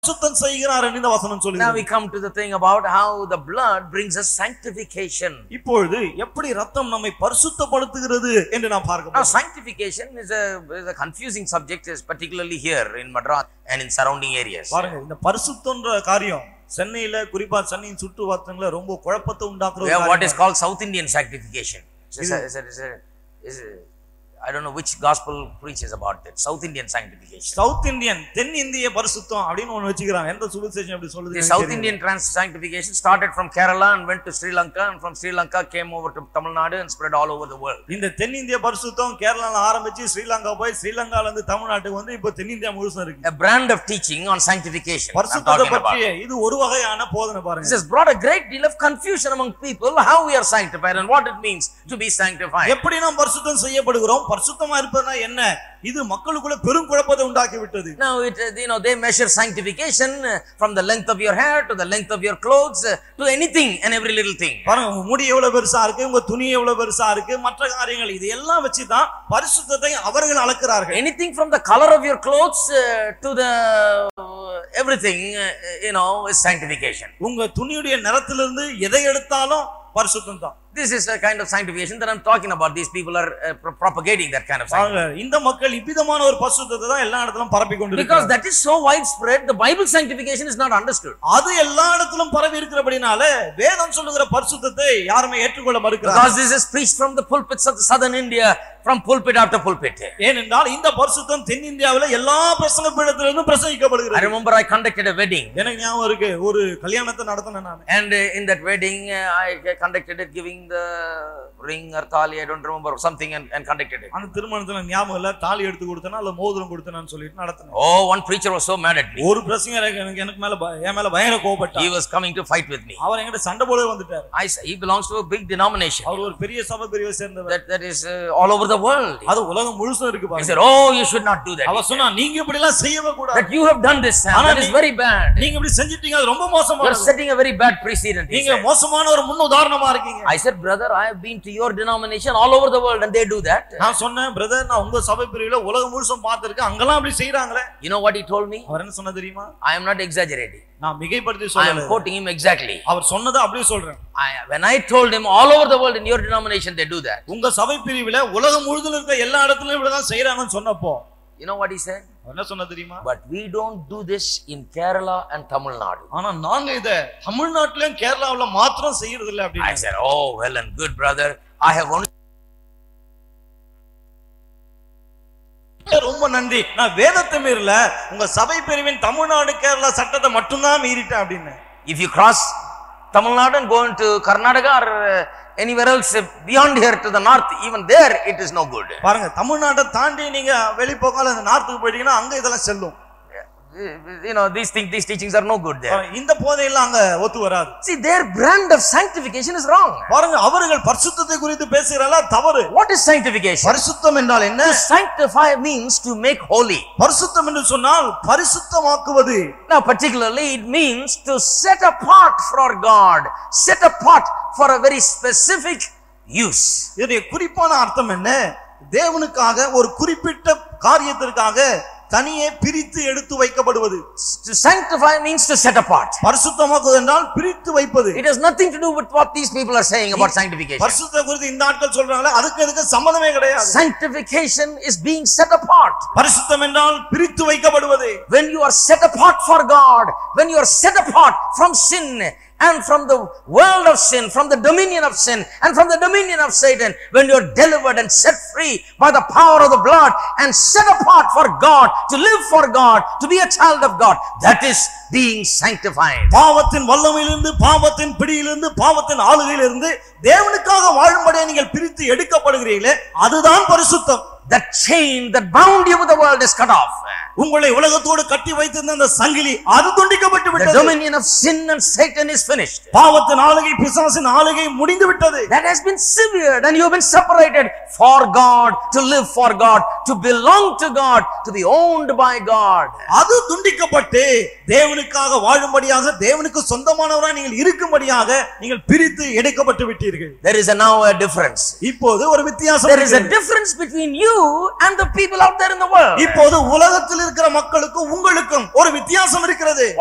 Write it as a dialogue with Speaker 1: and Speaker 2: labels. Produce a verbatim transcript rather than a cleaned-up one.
Speaker 1: சுத்தம் செய்கிறார் என்று இந்த வசனம் சொல்லுகிறது.
Speaker 2: Now we come to the thing about how the blood brings us sanctification.
Speaker 1: இப்பொழுது எப்படி இரத்தம் நம்மை பரிசுத்தப்படுத்துகிறது என்று நாம் பார்க்க
Speaker 2: Now
Speaker 1: போகிறோம்.
Speaker 2: sanctification is a is a confusing subject, is particularly here in Madras and in surrounding areas.
Speaker 1: பாருங்க, இந்த பரிசுத்தம்ன்ற காரியம் சென்னையில குறிப்பா சென்னையின் சுற்று வட்டத்துல ரொம்ப குழப்பத்தை உண்டாக்குற
Speaker 2: We
Speaker 1: ஒரு
Speaker 2: have what is
Speaker 1: காரியம்.
Speaker 2: called South Indian sanctification. Is a, is a, is a, is a, I don't know which gospel preaches about that. South Indian sanctification.
Speaker 1: South Indian தென் இந்திய பரிசுத்தம் அப்படின்னு ஒண்ணு வச்சுக்கிறாங்க. எந்த சுவிசேஷம் அப்படி சொல்லுது?
Speaker 2: The South Indian trans sanctification started from Kerala and went to Sri Lanka, and from Sri Lanka came over to Tamil Nadu and spread all over the world.
Speaker 1: இந்த தென் இந்திய பரிசுத்தம் கேரளால ஆரம்பிச்சு ஸ்ரீலங்கா போய் ஸ்ரீலங்கால இருந்து தமிழ்நாட்டுக்கு வந்து இப்போ தென்னிந்தியா முழுசும் இருக்கு.
Speaker 2: A brand of teaching on sanctification.
Speaker 1: பரிசுத்தத்தை பற்றி இது ஒரு வகையான போதனை பாருங்க.
Speaker 2: This has brought a great deal of confusion among people how we are sanctified and what it means to be sanctified.
Speaker 1: எப்படி நாம் பரிசுத்தம் செய்யப்படுகிறோம், பரிசுத்தமா இருப்பதுனா என்ன, இது மக்களுக்குள்ள பெரும் குழப்பத்தை உண்டாக்கி விட்டது.
Speaker 2: Now it, you know, they measure sanctification from the length of your hair to the length of your clothes to anything and every little thing.
Speaker 1: பாருங்க, உங்க முடி எவ்வளவு பெருசா இருக்கு, உங்க துணி எவ்வளவு பெருசா இருக்கு, மற்ற காரியங்கள் இது எல்லாம் வச்சு தான் பரிசுத்தத்தை அவர்கள் அளக்கிறார்கள்.
Speaker 2: Anything from the color of your clothes uh, to the uh, everything, uh, you know, is sanctification.
Speaker 1: உங்க துணியுடைய நிறத்திலிருந்து எதை எடுத்தாலும் பரிசுத்தம் தான்.
Speaker 2: This is a kind of sanctification that I'm talking about. These people are uh, pro propagating that kind of sanctification.
Speaker 1: இந்த மக்கள் இவ்விதமான ஒரு பரிசுத்தத்தை தான் எல்லா இடத்திலும் பரப்பி கொண்டிருக்கிறார்கள்.
Speaker 2: Because that is so widespread, the Bible sanctification is not understood.
Speaker 1: அது எல்லா இடத்திலும் பரவி இருக்கிறபடினால வேதம் சொல்லுகிற பரிசுத்தத்தை யாருமே ஏற்றுக்கொள்ள மறுக்கிறார்கள்.
Speaker 2: Because this is preached from the pulpits of the southern India, from pulpit after pulpit.
Speaker 1: ஏனென்றால் இந்த பரிசுத்தம் தென்னிந்தியாவில எல்லா பிரசங்க பீடத்திலிருந்தும் பிரசங்கிக்கப்படுகிறது.
Speaker 2: I remember I conducted a wedding.
Speaker 1: எனக்கு ஞாபகம் இருக்கு, ஒரு கல்யாணத்தை நடத்தினேன் நான்.
Speaker 2: And uh, in that wedding uh, I conducted it, giving the ring or thali, I don't remember, something, and, and conducted it.
Speaker 1: அந்த திருமணத்துல ஞாபகம் இல்ல, தாலி எடுத்து கொடுத்தனா இல்ல மோதிரம் கொடுத்தனான்னு சொல்லிட்டு நடத்தினேன்.
Speaker 2: Oh, one preacher was so mad at me.
Speaker 1: ஒரு பிரசங்கர் எனக்கு எனக்கு மேல என் மேல பயங்கர கோபப்பட்டார்.
Speaker 2: He was coming to fight with me.
Speaker 1: அவர் என்கிட்ட சண்டை போட வந்துட்டார்.
Speaker 2: I he belongs to a big denomination.
Speaker 1: அவர் ஒரு பெரிய சபை பிரிவை சேர்ந்தவர்.
Speaker 2: That that is uh, all over the world.
Speaker 1: அது உலகம் முழுசும் இருக்கு
Speaker 2: He
Speaker 1: பாருங்க.
Speaker 2: said, "Oh, you should not do that."
Speaker 1: அவர் சொன்னா, நீங்க இப்படி எல்லாம் செய்யவே கூடாது.
Speaker 2: That you have done this, Sam. That is very bad.
Speaker 1: நீங்க இப்படி செஞ்சிட்டீங்க, அது ரொம்ப
Speaker 2: You are
Speaker 1: மோசமானது.
Speaker 2: setting a very bad precedent. he
Speaker 1: நீங்க
Speaker 2: said.
Speaker 1: மோசமான ஒரு முன் உதாரணமா இருக்கீங்க.
Speaker 2: I said, "Brother, I have been to your denomination all over the world and they do that."
Speaker 1: நான் சொன்னேன், பிரதர், நான் உங்க சபை பிரிவுல உலகம் முழுசும் பார்த்திருக்கேன், அங்கலாம் அப்படி செய்றாங்களே.
Speaker 2: You know what he told me?
Speaker 1: அவர் என்ன சொன்னா தெரியுமா?
Speaker 2: I am not exaggerating.
Speaker 1: நான் மிகைப்படுத்தி
Speaker 2: I
Speaker 1: சொல்லல.
Speaker 2: am quoting him exactly.
Speaker 1: அவர் சொன்னதை அப்படியே சொல்றேன்.
Speaker 2: I, when I told him all over the world in your denomination they do that.
Speaker 1: உங்க சபை பிரிவுல உலகம் முழுதும் இருக்க எல்லா இடத்துலயும் இப்படி தான் செய்றாங்கன்னு சொன்னப்போ
Speaker 2: You know what he said?
Speaker 1: அவர் என்ன சொன்னா தெரியுமா?
Speaker 2: But we don't do this in Kerala and Tamil Nadu.
Speaker 1: ஆனா நாங்க இத தமிழ்நாட்டிலும் கேரளாவுல மாத்திரம் செய்யறது இல்ல அப்படி.
Speaker 2: I said, "Oh, well and good, brother. I have only..."
Speaker 1: ரொம்ப நன்றி, நான் வேதத்தை மீறல, உங்க சபை பிரிவின் தமிழ்நாடு கேரளா சட்டத்தை மட்டும் தான் மீறிட்டேன் அப்படின்னு.
Speaker 2: If you cross Tamil Nadu and go into Karnataka or uh, anywhere else beyond here to the north, even there it is no good.
Speaker 1: பாருங்க, தமிழ்நாட்டை தாண்டி நீங்க வெளிப்போக்கால அந்த நார்த்துக்கு போயிட்டீங்கன்னா அங்க இதெல்லாம் செல்லும்.
Speaker 2: You know, these things, these teachings are no good there.
Speaker 1: இந்த போதையெல்லாம் அங்க ஒத்து வராது.
Speaker 2: See, their brand of sanctification is wrong.
Speaker 1: பாருங்க, அவர்கள் பரிசுத்தத்தை குறித்து பேசுறால தவறு.
Speaker 2: What is sanctification?
Speaker 1: பரிசுத்தம் என்றால் என்ன?
Speaker 2: To sanctify means to make holy.
Speaker 1: பரிசுத்தம் என்று சொன்னால் பரிசுத்தமாக்குவது.
Speaker 2: Now, particularly, it means to set apart for God, set apart for a very specific use.
Speaker 1: இதனுடைய குறிப்பான அர்த்தம் என்ன? தேவனுக்காக ஒரு குறிப்பிட்ட காரியத்திற்காக தனியே பிரித்து எடுத்து வைக்கப்படுவது.
Speaker 2: To sanctify means to set apart.
Speaker 1: பரிசுத்தமாக்குவது என்றால் பிரித்து வைப்பது.
Speaker 2: It has nothing to do with what these people are saying about sanctification.
Speaker 1: பரிசுத்தம் குறித்து இந்த ஆட்கள் சொல்றாங்களே, அதுக்கு அதுக்கு சம்பந்தமே கிடையாது.
Speaker 2: Sanctification is being set apart.
Speaker 1: பரிசுத்தம் என்றால் பிரித்து வைக்கப்படுவது.
Speaker 2: When you are set apart for God, when you are set apart from sin and from the world of sin, from the dominion of sin and from the dominion of Satan, when you are delivered and set free by the power of the blood and set apart for God, to live for God, to be a child of God, that is being sanctified.
Speaker 1: பாவத்தின் வல்லமையிலிருந்து, பாவத்தின் பிடியிலிருந்து, பாவத்தின் ஆளுகையிலிருந்து தேவனுக்காக வாழும்படியாக நீங்கள் பிரித்து எடுக்கப்படுகிறீர்களே, அதுதான் பரிசுத்தம்.
Speaker 2: That chain that bound you with the world is cut off.
Speaker 1: உங்களை உலகத்தோடு கட்டி வைத்திருந்த அந்த சங்கிலி அது துண்டிக்கப்பட்டு
Speaker 2: The
Speaker 1: விட்டது.
Speaker 2: dominion of sin and Satan is finished.
Speaker 1: பாவத்தின் ஆளுகை, பிசாசின் ஆளுகை முடிந்து விட்டது.
Speaker 2: That has been severed and you have been separated for God, to live for God, to belong to God, to be owned by God.
Speaker 1: அது துண்டிக்கப்பட்டு தேவனுக்காக வாழும்படியாக, தேவனுக்கு சொந்தமானவராய் நீங்கள் இருக்கும்படியாக நீங்கள் பிரித்து எடுக்கப்பட்டு விட்டீர்கள்.
Speaker 2: There is a now a difference.
Speaker 1: இப்போது ஒரு வித்தியாசம்.
Speaker 2: There is a difference between you and the people out there in the world.
Speaker 1: இப்போது உலகத்தில் இருக்கிற மக்களுக்கும் உங்களுக்கும் ஒரு வித்தியாசம் இருக்கிறது.